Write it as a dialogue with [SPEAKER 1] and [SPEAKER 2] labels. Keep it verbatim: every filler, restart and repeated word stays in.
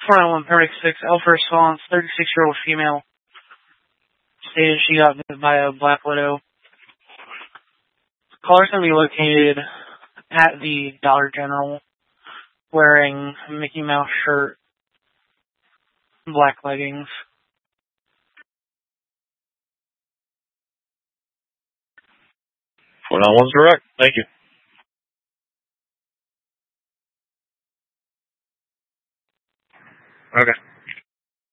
[SPEAKER 1] four nine one Paramedic six, Alpha Response, thirty-six-year-old female. Stated she got bit by a black widow. Caller's going to be located at the Dollar General, wearing a Mickey Mouse shirt, black leggings.
[SPEAKER 2] four nine one's direct. Thank you. Okay.